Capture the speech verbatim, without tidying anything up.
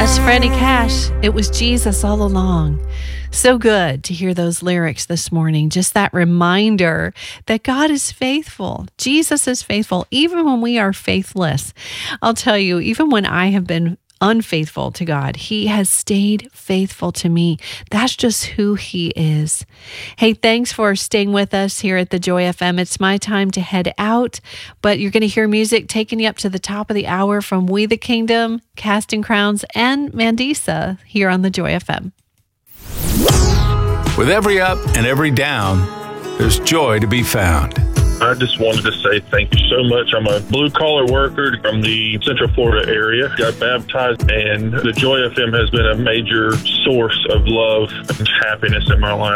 That's Freddie Cash. It was Jesus all along. So good to hear those lyrics this morning. Just that reminder that God is faithful. Jesus is faithful, even when we are faithless. I'll tell you, even when I have been unfaithful to God, He has stayed faithful to me. That's just who He is. Hey, thanks for staying with us here at the Joy F M. It's my time to head out, but you're going to hear music taking you up to the top of the hour from We the Kingdom, Casting Crowns, and Mandisa here on the Joy F M. With every up and every down, there's joy to be found. I just wanted to say thank you so much. I'm a blue-collar worker from the Central Florida area. Got baptized, and the Joy F M has been a major source of love and happiness in my life.